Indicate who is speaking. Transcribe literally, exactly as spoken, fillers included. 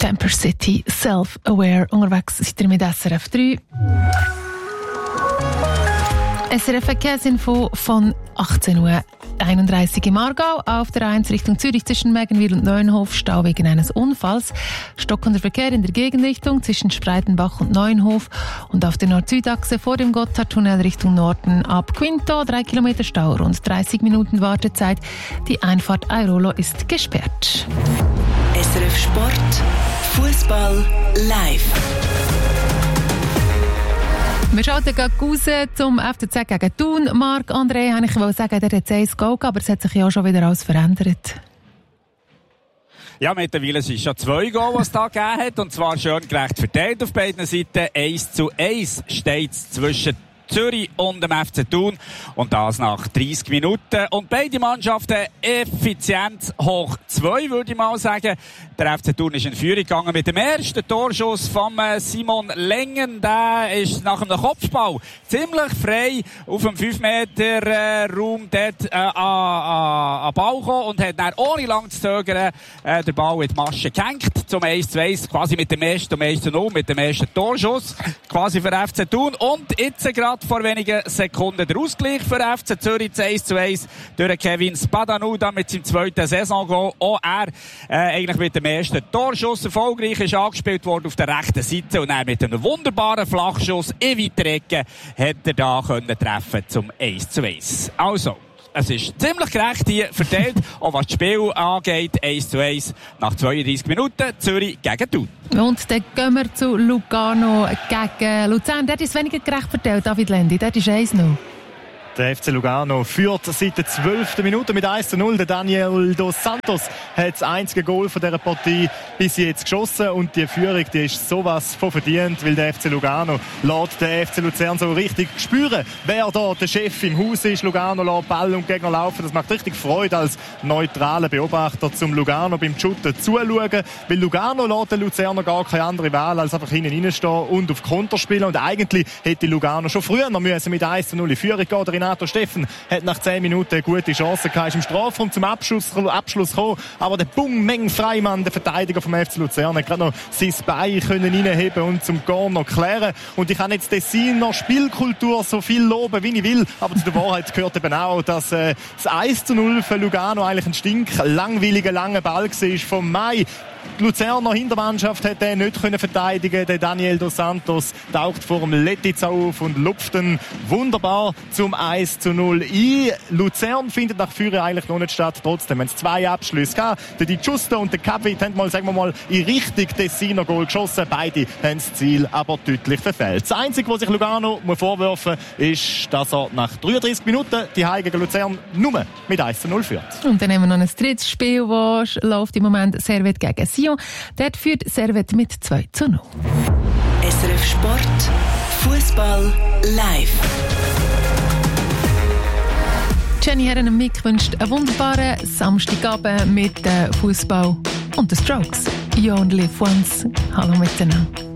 Speaker 1: Camper City, Self-Aware. Unterwegs seid ihr mit S R F drei. S R F Verkehrsinfo von achtzehn Uhr einunddreißig im Aargau. Auf der eins Richtung Zürich zwischen Mägenwil und Neuenhof Stau wegen eines Unfalls. Stockender Verkehr in der Gegenrichtung zwischen Spreitenbach und Neuenhof. Und auf der Nord-Süd-Achse vor dem Gotthardtunnel Richtung Norden ab Quinto. Drei Kilometer Stau, rund dreißig Minuten Wartezeit. Die Einfahrt Airolo ist gesperrt.
Speaker 2: S R F Sport, Fußball live.
Speaker 1: Wir schalten gleich raus zum F C Z gegen Thun. Marc-André, ich wollte sagen, der hat ein Goal, aber es hat sich ja auch schon wieder alles verändert.
Speaker 3: Ja, mittlerweile sind es schon zwei Goals, die es da gegeben hat. Und zwar schön gerecht verteilt auf beiden Seiten. eins zu eins steht es zwischen Zürich und dem F C Thun. Und das nach dreissig Minuten. Und beide Mannschaften effizient hoch zwei, würde ich mal sagen. Der F C Thun ist in Führung gegangen mit dem ersten Torschuss von Simon Lengen. Der ist nach einem Kopfball ziemlich frei auf dem fünf Meter äh, Raum dort äh, an, an, an Ball gekommen und hat dann ohne lang zu zögern äh, den Ball in die Masche gehängt zum eins zu eins, quasi mit dem ersten, um eins zu null, mit dem ersten Torschuss, quasi für F C Thun. Und jetzt gerade vor wenigen Sekunden der Ausgleich für F C Zürich, das eins zu eins durch Kevin Spadanuda mit seinem zweiten Saisongoal. Auch er äh, eigentlich mit dem ersten Torschuss erfolgreich ist angespielt worden auf der rechten Seite und er mit einem wunderbaren Flachschuss in weiter Ecke hat er da können treffen zum eins zu eins. Also, es ist ziemlich gerecht hier verteilt, auch was das Spiel angeht. eins zu eins nach zweiunddreißig Minuten, Zürich gegen Thun.
Speaker 1: Und dann gehen wir zu Lugano gegen Luzern. Dort ist es weniger gerecht verteilt, David Lendi. Dort ist eins zu null.
Speaker 4: Der F C Lugano führt seit der zwölften Minute mit eins zu null. Der Daniel dos Santos hat das einzige Goal von dieser Partie bis jetzt geschossen. Und die Führung, die ist sowas von verdient, weil der F C Lugano lässt den F C Luzern so richtig spüren, wer da der Chef im Haus ist. Lugano lässt Ball und Gegner laufen. Das macht richtig Freude als neutraler Beobachter zum Lugano beim Shooten zuschauen. Weil Lugano lässt den Luzerner gar keine andere Wahl, als einfach hinten reinstehen und auf Konter spielen. Und eigentlich hätte Lugano schon früher noch müssen mit eins zu null in Führung gehen. Renato Steffen hat nach zehn Minuten eine gute Chance gehabt, ist im Strafraum zum Abschluss, Abschluss gekommen, aber der Bung-Meng Freimann, der Verteidiger vom F C Luzern, hat gerade noch sein Bein können reinheben und zum Corner klären. Und ich kann jetzt Tessiner Spielkultur so viel loben, wie ich will, aber zu der Wahrheit gehört eben auch, dass äh, das eins zu null für Lugano eigentlich ein stink langweiliger, langer Ball war vom Mai. Die Luzerner Hintermannschaft hat den nicht können verteidigen. Der Daniel dos Santos taucht vor dem Letitz auf und lupft ihn wunderbar zum eins zu null ein. Luzern findet nach Führung eigentlich noch nicht statt. Trotzdem haben es zwei Abschlüsse gehabt. Der Di Giusto und der Capit haben mal, sagen wir mal, in Richtung Tessiner Goal geschossen. Beide haben das Ziel aber deutlich verfehlt. Das Einzige, was sich Lugano muss vorwerfen muss, ist, dass er nach dreiunddreißig Minuten die heimige Luzern nur mit eins zu null führt.
Speaker 1: Und dann haben wir noch ein drittes Spiel, das läuft im Moment Servette gegen Sion. Dort führt Servette mit zwei zu null.
Speaker 2: S R F Sport, Fußball live.
Speaker 1: Jenny Herren und Mick wünscht einen wunderbaren Samstagabend mit Fußball und den Strokes. You only live once. Hallo miteinander.